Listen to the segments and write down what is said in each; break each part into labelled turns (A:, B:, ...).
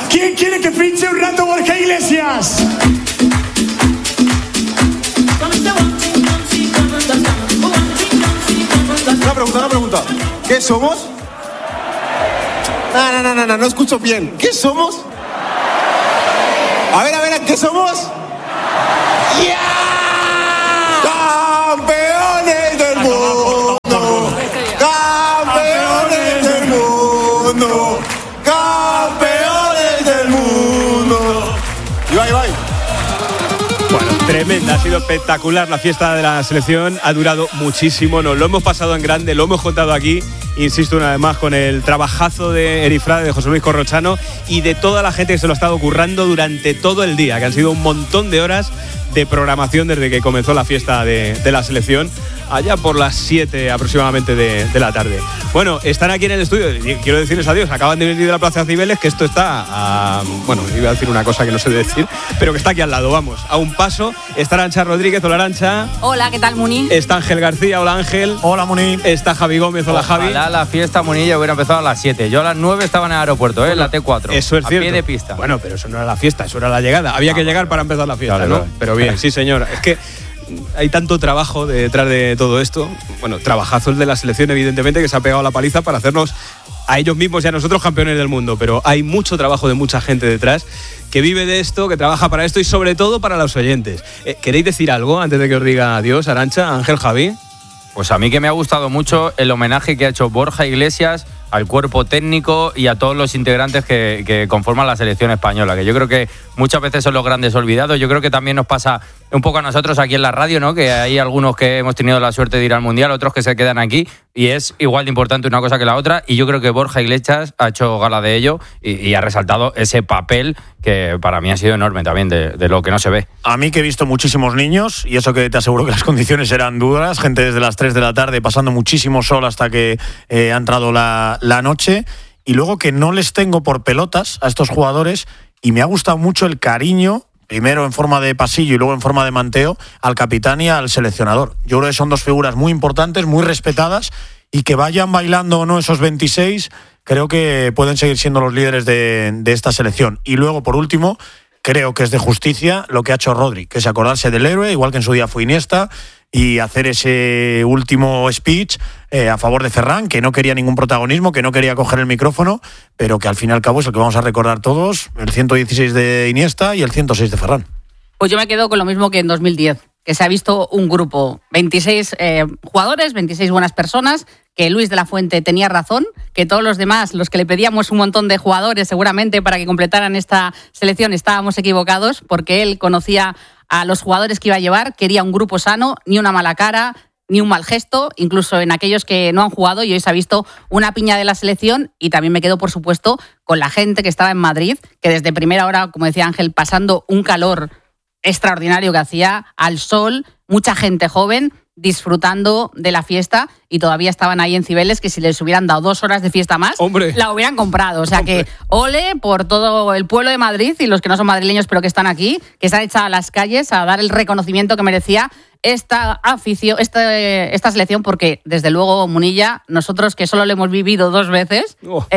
A: ¿Quién quiere que pinche un rato Borja Iglesias?
B: Una pregunta. ¿Qué somos? No escucho bien. ¿Qué somos? A ver, ¿qué somos? ¡Yeah! ¡Campeones del mundo! ¡Campeones del mundo! ¡Campeones del mundo! Ibai.
C: Bueno, tremenda, ha sido espectacular la fiesta de la selección, ha durado muchísimo, nos lo hemos pasado en grande, lo hemos contado aquí, insisto una vez más, con el trabajazo de Erifrade, de José Luis Corrochano y de toda la gente que se lo ha estado currando durante todo el día, que han sido un montón de horas de programación desde que comenzó la fiesta de la selección, allá por las 7 aproximadamente de la tarde. Bueno, están aquí en el estudio, quiero decirles adiós, acaban de venir de la Plaza Cibeles, que esto está bueno, iba a decir una cosa que no sé decir, pero que está aquí al lado, vamos, a un paso. Está Arantxa Rodríguez, hola Arantxa.
D: Hola, ¿qué tal, Muni?
C: Está Ángel García, hola Ángel.
B: Hola, Muni.
C: Está Javi Gómez, hola Javi.
E: Ojalá la fiesta, Muni, ya hubiera empezado a las 7. Yo a las 9 estaba en el aeropuerto, en la T4.
C: Eso es
E: a
C: cierto.
E: Pie de pista.
C: Bueno, pero eso no era la fiesta, eso era la llegada. Había que llegar para empezar la fiesta,
E: Vale,
C: ¿no?
E: vale.
C: Pero bien, sí señor. Es que hay tanto trabajo detrás de todo esto. Bueno, trabajazos de la selección, evidentemente, que se ha pegado la paliza para hacernos a ellos mismos y a nosotros campeones del mundo. Pero hay mucho trabajo de mucha gente detrás que vive de esto, que trabaja para esto y sobre todo para los oyentes. ¿Queréis decir algo antes de que os diga adiós, Arantxa, Ángel, Javi?
E: Pues a mí que me ha gustado mucho el homenaje que ha hecho Borja Iglesias al cuerpo técnico y a todos los integrantes que conforman la selección española, que yo creo que muchas veces son los grandes olvidados. Yo creo que también nos pasa un poco a nosotros aquí en la radio, ¿no? Que hay algunos que hemos tenido la suerte de ir al Mundial, otros que se quedan aquí, y es igual de importante una cosa que la otra, y yo creo que Borja Iglesias ha hecho gala de ello y ha resaltado ese papel que para mí ha sido enorme también de lo que no se ve.
B: A mí que he visto muchísimos niños, y eso que te aseguro que las condiciones eran duras, gente desde las 3 de la tarde pasando muchísimo sol hasta que ha entrado la noche, y luego que no les tengo por pelotas a estos jugadores, y me ha gustado mucho el cariño, primero en forma de pasillo y luego en forma de manteo, al capitán y al seleccionador. Yo creo que son dos figuras muy importantes, muy respetadas, y que vayan bailando o no esos 26, creo que pueden seguir siendo los líderes de esta selección. Y luego, por último, creo que es de justicia lo que ha hecho Rodri, que es acordarse del héroe, igual que en su día fue Iniesta, y hacer ese último speech a favor de Ferran, que no quería ningún protagonismo, que no quería coger el micrófono, pero que al fin y al cabo es el que vamos a recordar todos, el 116 de Iniesta y el 106 de Ferran.
D: Pues yo me quedo con lo mismo que en 2010, que se ha visto un grupo, 26 jugadores, 26 buenas personas, que Luis de la Fuente tenía razón, que todos los demás, los que le pedíamos un montón de jugadores seguramente para que completaran esta selección, estábamos equivocados, porque él conocía a los jugadores que iba a llevar, quería un grupo sano, ni una mala cara, ni un mal gesto, incluso en aquellos que no han jugado, y hoy se ha visto una piña de la selección. Y también me quedo, por supuesto, con la gente que estaba en Madrid, que desde primera hora, como decía Ángel, pasando un calor extraordinario que hacía, al sol, mucha gente joven disfrutando de la fiesta, y todavía estaban ahí en Cibeles, que si les hubieran dado 2 horas de fiesta más,
C: ¡hombre!,
D: la hubieran comprado. O sea, ¡hombre!, que ole por todo el pueblo de Madrid y los que no son madrileños pero que están aquí, que se han echado a las calles a dar el reconocimiento que merecía esta afición, esta selección, porque desde luego, Munilla, nosotros que solo lo hemos vivido 2 veces,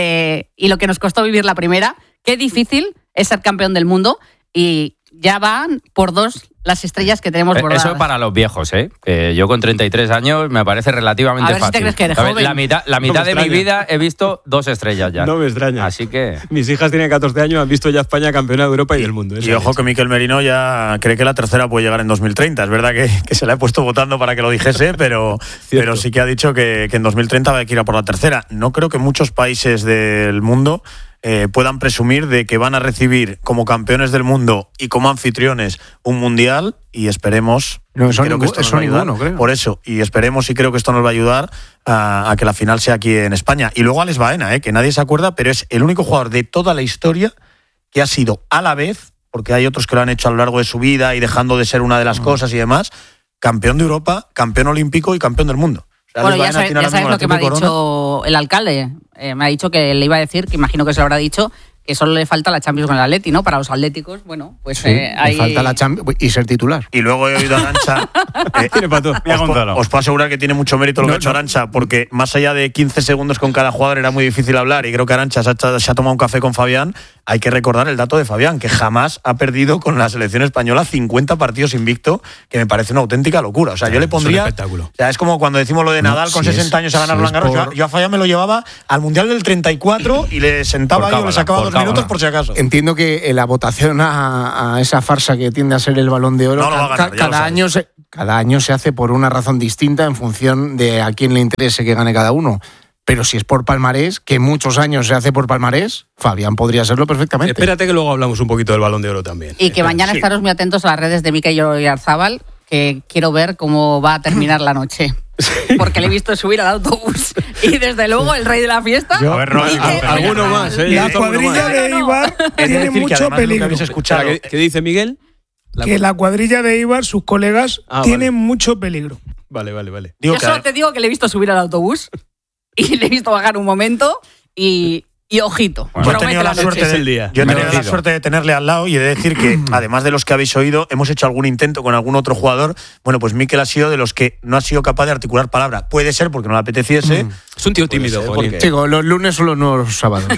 D: y lo que nos costó vivir la primera, qué difícil es ser campeón del mundo, y ya van por 2 las estrellas que tenemos bordadas.
E: Eso es para los viejos, ¿eh? Que yo con 33 años me parece relativamente fácil.
D: A ver si te crees que eres joven.
E: La mitad de mi vida he visto 2 estrellas ya.
C: No me extraña.
E: Así que...
C: Mis hijas tienen 14 años, han visto ya España campeona de Europa y del mundo.
B: Y ojo que Miquel Merino ya cree que la tercera puede llegar en 2030. Es verdad que se la he puesto votando para que lo dijese, pero sí que ha dicho que en 2030 va a ir a por la tercera. No creo que muchos países del mundo puedan presumir de que van a recibir como campeones del mundo y como anfitriones un mundial, y esperemos...
F: No, eso
B: creo que esto nos va a ayudar.
F: Ninguno, creo.
B: Por eso, y esperemos y creo que esto nos va a ayudar a que la final sea aquí en España. Y luego Alex Baena, que nadie se acuerda, pero es el único jugador de toda la historia que ha sido a la vez, porque hay otros que lo han hecho a lo largo de su vida y dejando de ser una de las cosas y demás, campeón de Europa, campeón olímpico y campeón del mundo.
D: Bueno, ya sabes lo que me ha dicho el alcalde. Me ha dicho que le iba a decir, que imagino que se lo habrá dicho, que solo le falta la Champions con el Atleti, ¿no? Para los atléticos, bueno, pues
F: sí, le falta la Champions y ser titular.
B: Y luego he oído a Arantxa. Os puedo asegurar que tiene mucho mérito lo que ha hecho Arantxa, porque más allá de 15 segundos con cada jugador era muy difícil hablar, y creo que Arantxa se ha tomado un café con Fabián. hay que recordar el dato de Fabián, que jamás ha perdido con la selección española 50 partidos invicto, que me parece una auténtica locura. O sea, yo le pondría...
C: Es un espectáculo.
B: O sea, es como cuando decimos lo de Nadal con 60 años a ganar Roland Garros. Yo a Fabián me lo llevaba al Mundial del 34 y le sentaba ahí o le sacaba 2 minutos por si acaso.
F: Entiendo que la votación a esa farsa que tiende a ser el Balón de Oro,
B: no lo va a ganar,
F: cada año se hace por una razón distinta en función de a quién le interese que gane cada uno. Pero si es por palmarés, que muchos años se hace por palmarés, Fabián podría serlo perfectamente.
C: Espérate que luego hablamos un poquito del Balón de Oro también.
D: Y que mañana estaros muy atentos a las redes de Mikel Oyarzabal, que quiero ver cómo va a terminar la noche. Porque le he visto subir al autobús. Y desde luego el rey de la fiesta.
C: A ver, alguno más.
A: La cuadrilla de Eibar tiene mucho peligro.
C: ¿Qué dice Miguel?
A: Que la cuadrilla de Eibar, sus colegas, tienen mucho peligro.
C: Vale.
D: Yo solo te digo que le he visto subir al autobús y le he visto bajar un momento y ojito.
B: Yo he tenido la suerte de tenerle al lado y he de decir que, además de los que habéis oído, hemos hecho algún intento con algún otro jugador. Bueno, pues Mikel ha sido de los que no ha sido capaz de articular palabra. Puede ser porque no le apeteciese.
C: Es un tío tímido.
F: Chico, los lunes son los nuevos sábados.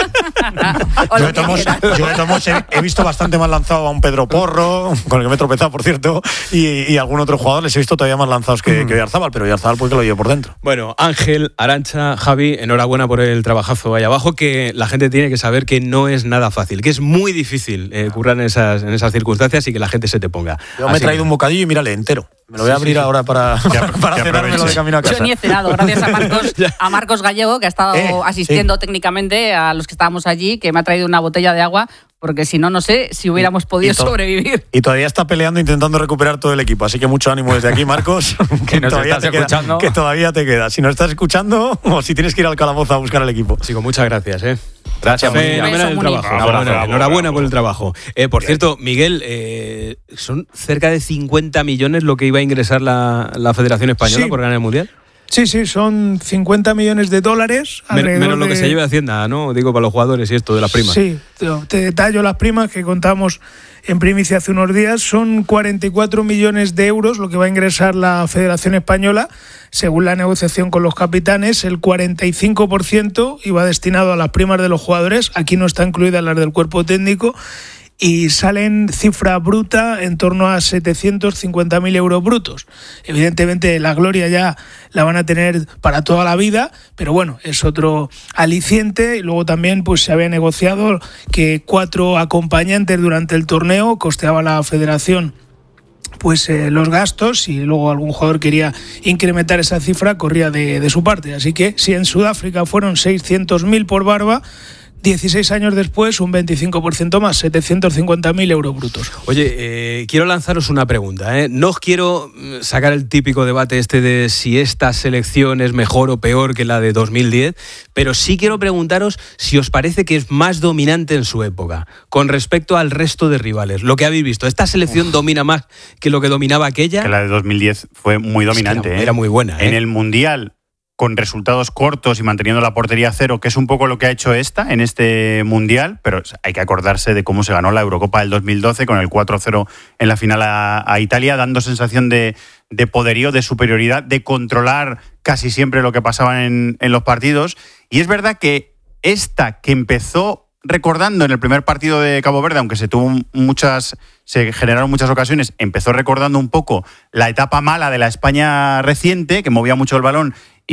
B: Yo de todos modos he visto bastante más lanzado a un Pedro Porro, con el que me he tropezado, por cierto, y algún otro jugador les he visto todavía más lanzados que Oyarzabal, pero Oyarzabal pues que lo lleve por dentro.
C: Bueno, Ángel, Arantxa, Javi, enhorabuena por el trabajazo ahí abajo, que la gente tiene que saber que no es nada fácil, que es muy difícil currar en esas circunstancias y que la gente se te ponga.
B: Yo me he traído un bocadillo y mírale, entero. Me lo voy a abrir ahora para cenármelo de camino a casa.
D: Yo ni he cenado, gracias a Marcos Gallego, que ha estado asistiendo técnicamente a los que estábamos allí, que me ha traído una botella de agua, porque si no, no sé si hubiéramos podido sobrevivir.
B: Y todavía está peleando, intentando recuperar todo el equipo. Así que mucho ánimo desde aquí, Marcos.
E: Que nos estás escuchando.
B: Que todavía te queda. Si nos estás escuchando o si tienes que ir al calabozo a buscar el equipo.
C: Chico, muchas gracias.
E: Gracias,
C: fenomenal el trabajo. Enhorabuena por el trabajo. Por cierto, Miguel, son cerca de 50 millones lo que iba a ingresar la Federación Española por ganar el Mundial.
A: Sí, son 50 millones de dólares.
C: Menos lo que se lleve Hacienda, ¿no? Digo, para los jugadores y esto de las primas.
A: Sí, te detallo las primas que contamos en primicia hace unos días. Son 44 millones de euros lo que va a ingresar la Federación Española. Según la negociación con los capitanes, el 45% iba destinado a las primas de los jugadores. Aquí no están incluidas las del cuerpo técnico. Y salen cifra bruta en torno a 750.000 euros brutos. Evidentemente la gloria ya la van a tener para toda la vida, pero bueno, es otro aliciente. Y luego también pues se había negociado que 4 acompañantes durante el torneo costeaba la federación pues los gastos, y luego algún jugador quería incrementar esa cifra, corría de su parte. Así que si en Sudáfrica fueron 600.000 por barba, 16 años después, un 25% más, 750.000 euros brutos.
C: Oye, quiero lanzaros una pregunta. No os quiero sacar el típico debate de si esta selección es mejor o peor que la de 2010, pero sí quiero preguntaros si os parece que es más dominante en su época, con respecto al resto de rivales. Lo que habéis visto, ¿esta selección domina más que lo que dominaba aquella?
G: Que la de 2010 fue muy dominante.
C: Era muy buena.
G: En el Mundial, con resultados cortos y manteniendo la portería a cero, que es un poco lo que ha hecho esta en este Mundial, pero hay que acordarse de cómo se ganó la Eurocopa del 2012 con el 4-0 en la final a Italia, dando sensación de poderío, de superioridad, de controlar casi siempre lo que pasaba en los partidos. Y es verdad que esta que empezó recordando en el primer partido de Cabo Verde, aunque se generaron muchas ocasiones, empezó recordando un poco la etapa mala de la España reciente, que movía mucho el balón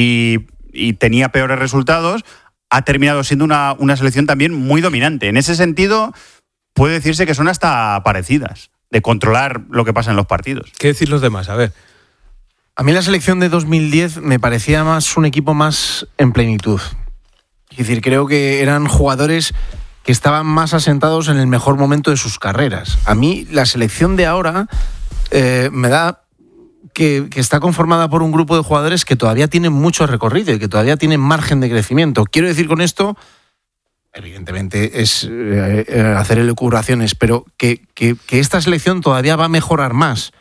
G: y tenía peores resultados, ha terminado siendo una selección también muy dominante. En ese sentido, puede decirse que son hasta parecidas, de controlar lo que pasa en los partidos.
C: ¿Qué decir los demás? A ver.
F: A mí la selección de 2010 me parecía más un equipo más en plenitud. Es decir, creo que eran jugadores que estaban más asentados en el mejor momento de sus carreras. A mí la selección de ahora me da que está conformada por un grupo de jugadores que todavía tienen mucho recorrido y que todavía tienen margen de crecimiento. Quiero decir con esto, evidentemente es hacer elucubraciones, pero que esta selección todavía va a mejorar más.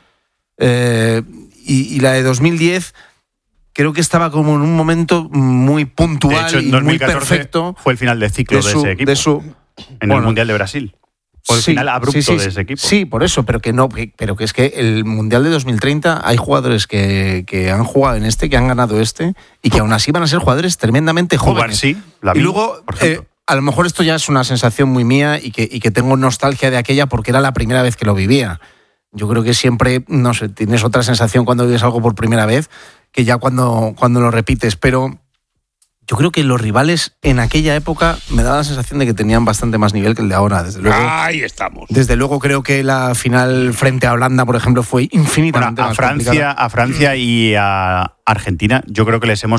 F: Y la de 2010 creo que estaba como en un momento muy puntual,
G: de hecho, en 2014
F: y muy perfecto.
G: Fue el final de ciclo de ese equipo. En el Mundial de Brasil. Por el final abrupto de ese equipo.
F: Sí, por eso, pero que es que el Mundial de 2030 hay jugadores que han jugado en que han ganado y que aún así van a ser jugadores tremendamente jóvenes.
G: Sí,
F: y luego a lo mejor esto ya es una sensación muy mía y que tengo nostalgia de aquella porque era la primera vez que lo vivía. Yo creo que siempre, no sé, tienes otra sensación cuando vives algo por primera vez que ya cuando lo repites, pero yo creo que los rivales en aquella época me daba la sensación de que tenían bastante más nivel que el de ahora, desde luego.
H: Ahí estamos.
F: Desde luego creo que la final frente a Holanda, por ejemplo, fue infinitamente más complicada.
G: A Francia y a Argentina, yo creo que les hemos